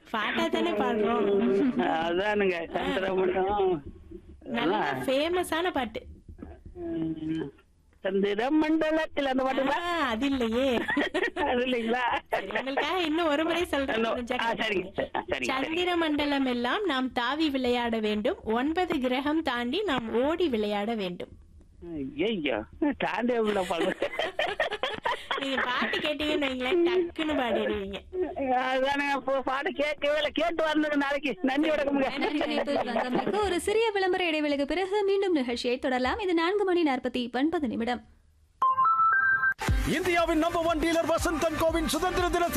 பாட்டா தானே பாடுறோம். அதானுங்க சந்திரமண்டலம். நல்ல ஃபேமஸான பாட்டு. சந்திரமண்டலத்தில் அந்த பாட்டுங்களா? அது இல்லையே. அது இல்லைங்களா? உங்களுக்காக இன்னும் ஒரு முறை சொல்றேன். சரிங்க. சந்திர மண்டலம் எல்லாம் நாம் தாவி விளையாட வேண்டும், 9 கிரகம் தாண்டி நாம் ஓடி விளையாட வேண்டும். ஐயோ தாண்டி நீங்க பாட்டு கேட்டீங்கன்னு வைங்களேன், டக்குன்னு பாடிடுவீங்க. அதானே பாட்டு கேட்கவே இல்லை. கேட்டு வந்தது நாளைக்கு. நன்றி வணக்கம். ஒரு சிறிய விளம்பர இடைவெளிக்கு பிறகு மீண்டும் நிகழ்ச்சியை தொடரலாம். இது 4:49 நிமிடம். இந்தியாவின் number 1 dealer Vasanth and CoWIN சுதந்திர தின